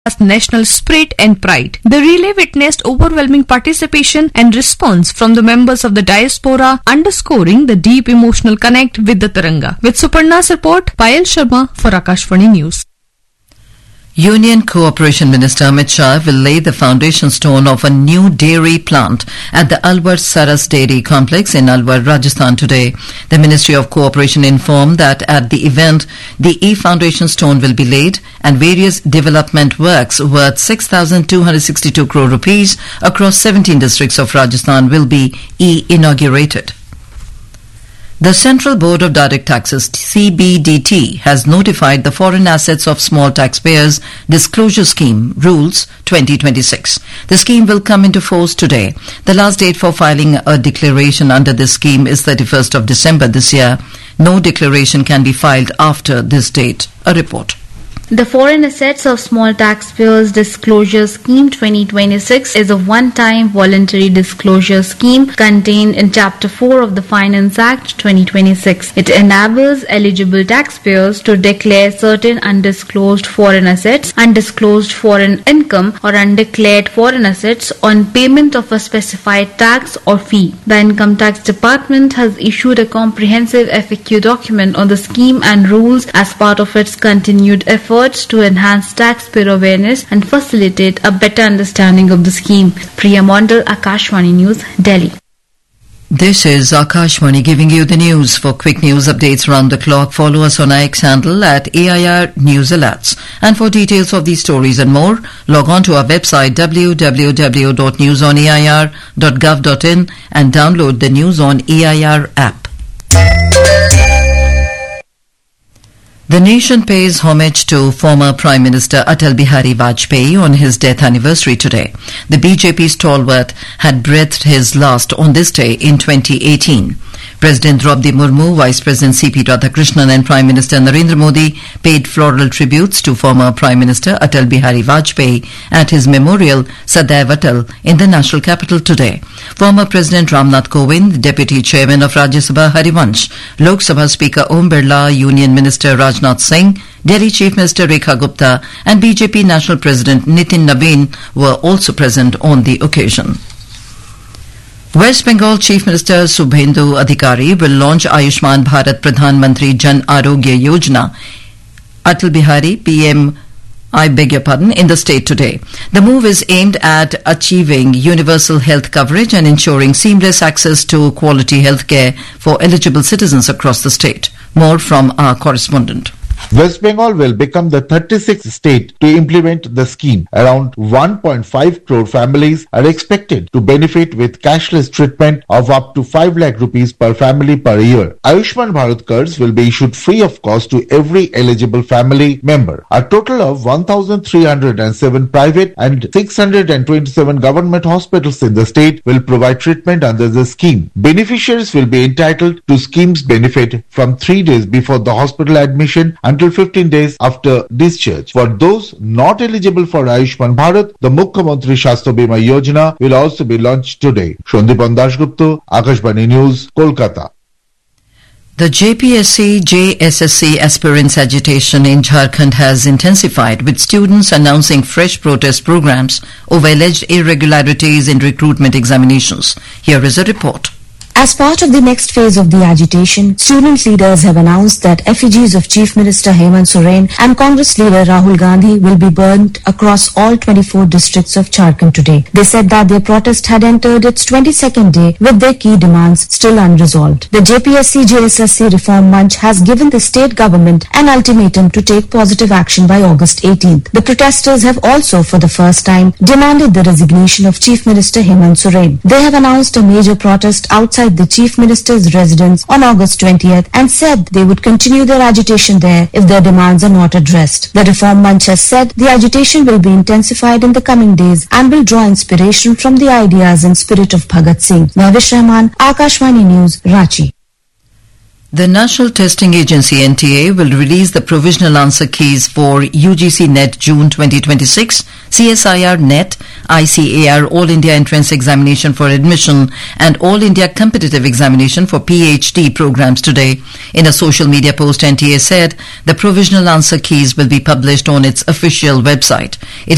national spirit and pride. The relay witnessed overwhelming participation and response from the members of the diaspora, underscoring the deep emotional connect with the Tiranga. With Suparna's report, Payal Sharma for Akashvani News. Union Cooperation Minister Amit Shah will lay the foundation stone of a new dairy plant at the Alwar Saras Dairy Complex in Alwar, Rajasthan today. The Ministry of Cooperation informed that at the event, the e-foundation stone will be laid and various development works worth 6,262 crore rupees across 17 districts of Rajasthan will be e-inaugurated. The Central Board of Direct Taxes, CBDT, has notified the Foreign Assets of Small Taxpayers Disclosure Scheme Rules 2026. The scheme will come into force today. The last date for filing a declaration under this scheme is 31st of December this year. No declaration can be filed after this date. A report. The Foreign Assets of Small Taxpayers Disclosure Scheme 2026 is a one-time voluntary disclosure scheme contained in Chapter 4 of the Finance Act 2026. It enables eligible taxpayers to declare certain undisclosed foreign assets, undisclosed foreign income, or undeclared foreign assets on payment of a specified tax or fee. The Income Tax Department has issued a comprehensive FAQ document on the scheme and rules as part of its continued efforts to enhance taxpayer awareness and facilitate a better understanding of the scheme. Priya Mondal, Akashvani News, Delhi. This is Akashvani giving you the news. For quick news updates round the clock, follow us on X handle at AIR News Alerts. And for details of these stories and more, log on to our website www.newsonair.gov.in and download the News on AIR app. The nation pays homage to former Prime Minister Atal Bihari Vajpayee on his death anniversary today. The BJP stalwart had breathed his last on this day in 2018. President Draupadi Murmu, Vice President C.P. Radhakrishnan and Prime Minister Narendra Modi paid floral tributes to former Prime Minister Atal Bihari Vajpayee at his memorial Sadaiv Atal in the national capital today. Former President Ramnath Kovind, Deputy Chairman of Rajya Sabha Harivansh, Lok Sabha Speaker Om Birla, Union Minister Rajnath Singh, Delhi Chief Minister Rekha Gupta and BJP National President Nitin Nabin were also present on the occasion. West Bengal Chief Minister Subhendu Adhikari will launch Ayushman Bharat Pradhan Mantri Jan Arogya Yojana, Atal Bihari PM in the state today. The move is aimed at achieving universal health coverage and ensuring seamless access to quality health care for eligible citizens across the state. More from our correspondent. West Bengal will become the 36th state to implement the scheme. Around 1.5 crore families are expected to benefit with cashless treatment of up to 5 lakh rupees per family per year. Ayushman Bharat cards will be issued free of cost to every eligible family member. A total of 1,307 private and 627 government hospitals in the state will provide treatment under the scheme. Beneficiaries will be entitled to scheme's benefit from 3 days before the hospital admission until 15 days after discharge. For those not eligible for Ayushman Bharat, the Mukhyamantri Shastha Bima Yojana will also be launched today. Shandipan Dasgupta, Akashvani News, Kolkata. The JPSC-JSSC aspirants agitation in Jharkhand has intensified, with students announcing fresh protest programs over alleged irregularities in recruitment examinations. Here is a report. As part of the next phase of the agitation, student leaders have announced that effigies of Chief Minister Hemant Soren and Congress leader Rahul Gandhi will be burnt across all 24 districts of Jharkhand today. They said that their protest had entered its 22nd day with their key demands still unresolved. The JPSC-JSSC Reform Munch has given the state government an ultimatum to take positive action by August 18th. The protesters have also, for the first time, demanded the resignation of Chief Minister Hemant Soren. They have announced a major protest outside the Chief Minister's residence on August 20th and said they would continue their agitation there if their demands are not addressed. The Reform Munch has said the agitation will be intensified in the coming days and will draw inspiration from the ideas and spirit of Bhagat Singh. Navish Rahman, Akashvani News, Ranchi. The National Testing Agency NTA will release the provisional answer keys for UGC NET June 2026, CSIR NET, ICAR All India Entrance Examination for Admission and All India Competitive Examination for PhD programs today. In a social media post, NTA said the provisional answer keys will be published on its official website. It